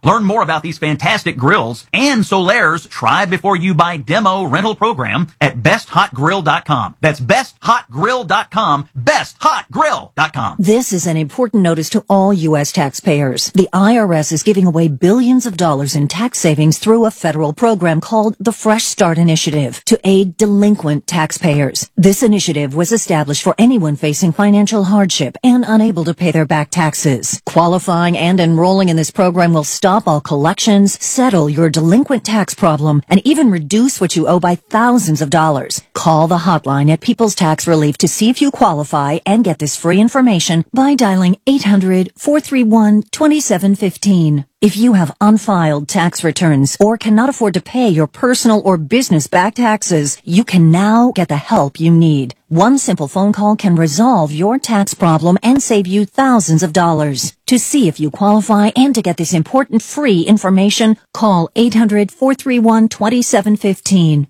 Learn more about these fantastic grills and Solaire's try before you buy demo rental program at besthotgrill.com. That's besthotgrill.com, besthotgrill.com. This is an important notice to all U.S. taxpayers. The IRS is giving away billions of dollars in tax savings through a federal program called the Fresh Start Initiative to aid delinquent taxpayers. This initiative was established for anyone facing financial hardship and unable to pay their back taxes. Qualifying and enrolling in this program will stop all collections, settle your delinquent tax problem, and even reduce what you owe by thousands of dollars. Call the hotline at People's Tax Relief to see if you qualify and get this free information by dialing 800-431-2715. If you have unfiled tax returns or cannot afford to pay your personal or business back taxes, you can now get the help you need. One simple phone call can resolve your tax problem and save you thousands of dollars. To see if you qualify and to get this important free information, call 800-431-2715.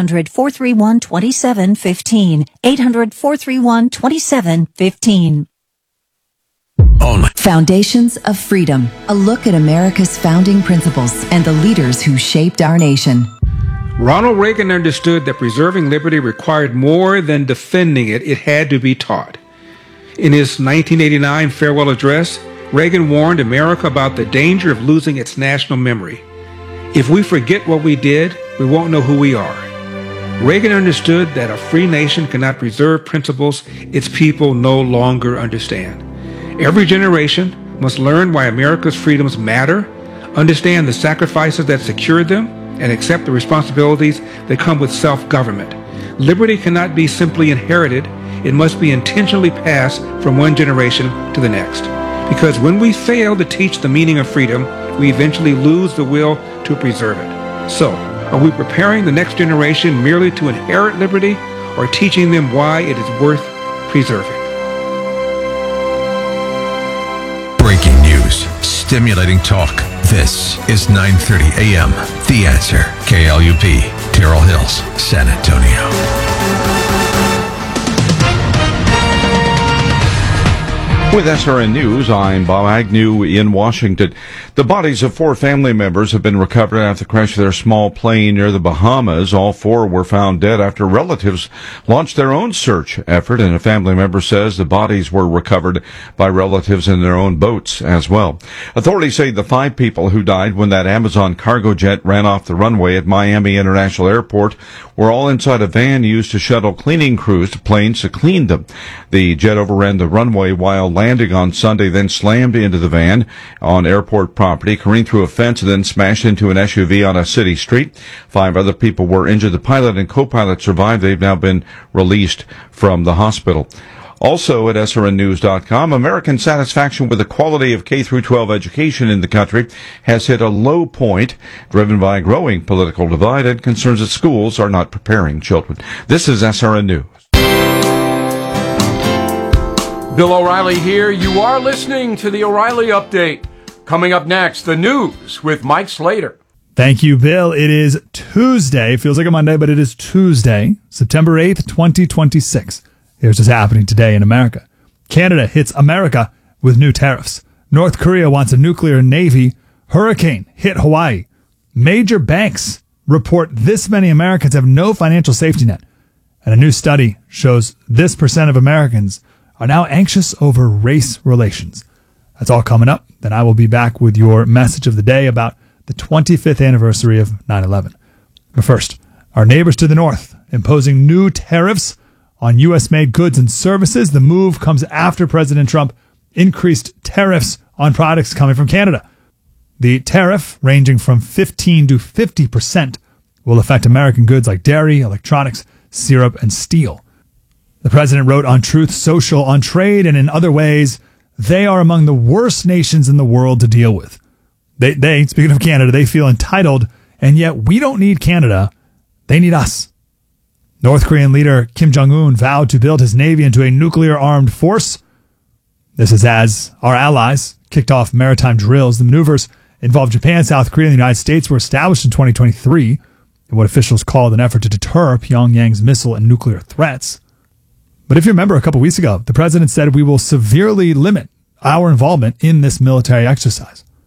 800-431-2715. 800-431-2715. Foundations of Freedom, a look at America's founding principles and the leaders who shaped our nation. Ronald Reagan understood that preserving liberty required more than defending it. It had to be taught. In his 1989 farewell address, Reagan warned America about the danger of losing its national memory. If we forget what we did, we won't know who we are. Reagan understood that a free nation cannot preserve principles its people no longer understand. Every generation must learn why America's freedoms matter, understand the sacrifices that secured them, and accept the responsibilities that come with self-government. Liberty cannot be simply inherited. It must be intentionally passed from one generation to the next. Because when we fail to teach the meaning of freedom, we eventually lose the will to preserve it. So, are we preparing the next generation merely to inherit liberty, or teaching them why it is worth preserving? Breaking news, stimulating talk. This is 9:30 a.m. The Answer. KLUP, Terrell Hills, San Antonio. With SRN News, I'm Bob Agnew in Washington. The bodies of 4 family members have been recovered after the crash of their small plane near the Bahamas. All 4 were found dead after relatives launched their own search effort, and a family member says the bodies were recovered by relatives in their own boats as well. Authorities say the 5 people who died when that Amazon cargo jet ran off the runway at Miami International Airport were all inside a van used to shuttle cleaning crews to planes to clean them. The jet overran the runway while landing on Sunday, then slammed into the van on airport property, careened through a fence, and then smashed into an SUV on a city street. 5 other people were injured. The pilot and co-pilot survived. They've now been released from the hospital. Also at SRNnews.com, American satisfaction with the quality of K-12 education in the country has hit a low point, driven by a growing political divide and concerns that schools are not preparing children. This is SRN News. Bill O'Reilly here. You are listening to the O'Reilly Update. Coming up next, the news with Mike Slater. Thank you, Bill. It is Tuesday. Feels like a Monday, but it is Tuesday, September 8th, 2026. Here's what's happening today in America. Canada hits America with new tariffs. North Korea wants a nuclear navy. Hurricane hit Hawaii. Major banks report this many Americans have no financial safety net. And a new study shows this percent of Americans are now anxious over race relations. That's all coming up. Then I will be back with your message of the day about the 25th anniversary of 9/11. But first, our neighbors to the north imposing new tariffs on U.S.-made goods and services. The move comes after President Trump increased tariffs on products coming from Canada. The tariff, ranging from 15 to 50%, will affect American goods like dairy, electronics, syrup, and steel. The president wrote on Truth Social on trade and in other ways, they are among the worst nations in the world to deal with. They, speaking of Canada, they feel entitled, and yet we don't need Canada. They need us. North Korean leader Kim Jong-un vowed to build his navy into a nuclear-armed force. This is as our allies kicked off maritime drills. The maneuvers involved Japan, South Korea, and the United States were established in 2023 in what officials called an effort to deter Pyongyang's missile and nuclear threats. But if you remember a couple weeks ago, the president said we will severely limit our involvement in this military exercise.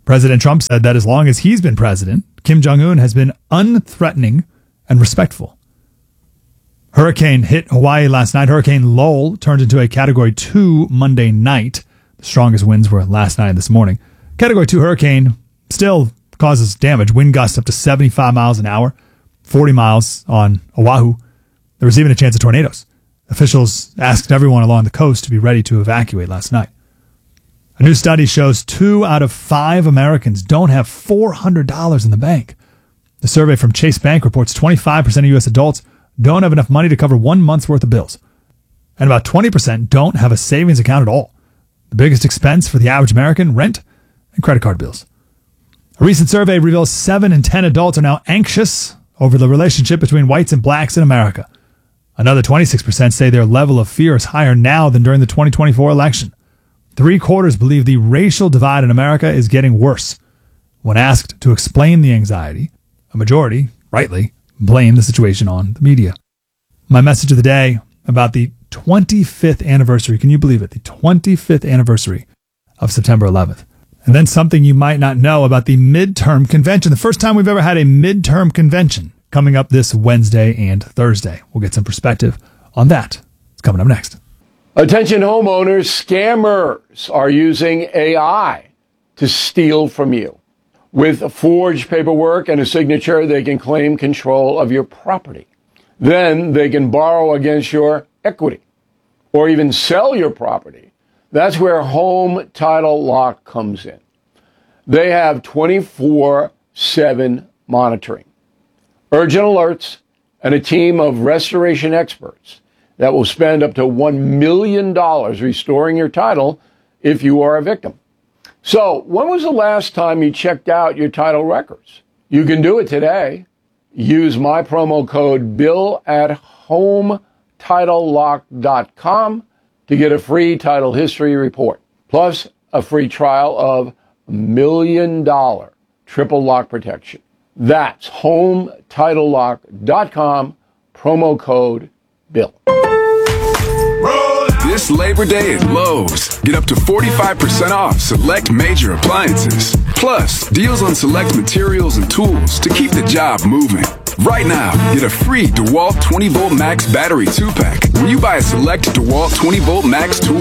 President Trump said that as long as he's been president, Kim Jong-un has been unthreatening and respectful. Hurricane hit Hawaii last night. Hurricane Lowell turned into a Category 2 Monday night. The strongest winds were last night and this morning. Category 2 hurricane still causes damage. Wind gusts up to 75 miles an hour, 40 miles on Oahu. There was even a chance of tornadoes. Officials asked everyone along the coast to be ready to evacuate last night. A new study shows 2 out of 5 Americans don't have $400 in the bank. The survey from Chase Bank reports 25% of U.S. adults don't have enough money to cover 1 month's worth of bills. And about 20% don't have a savings account at all. The biggest expense for the average American, rent and credit card bills. A recent survey reveals 7 in 10 adults are now anxious over the relationship between whites and blacks in America. Another 26% say their level of fear is higher now than during the 2024 election. 3/4 believe the racial divide in America is getting worse. When asked to explain the anxiety, a majority, rightly, blame the situation on the media. My message of the day about the 25th anniversary, can you believe it? The 25th anniversary of September 11th. And then something you might not know about the midterm convention. The first time we've ever had a midterm convention coming up this Wednesday and Thursday. We'll get some perspective on that. It's coming up next. Attention homeowners, scammers are using AI to steal from you. With forged paperwork and a signature, they can claim control of your property. Then they can borrow against your equity or even sell your property. That's where Home Title Lock comes in. They have 24/7 monitoring, urgent alerts, and a team of restoration experts that will spend up to $1 million restoring your title if you are a victim. So, when was the last time you checked out your title records? You can do it today. Use my promo code BILL at HomeTitleLock.com to get a free title history report, plus a free trial of $1 million triple lock protection. That's HomeTitleLock.com, promo code BILL. This Labor Day at Lowe's, get up to 45% off select major appliances. Plus, deals on select materials and tools to keep the job moving. Right now, get a free DeWalt 20-volt Max battery 2-pack when you buy a select DeWalt 20-volt Max tool.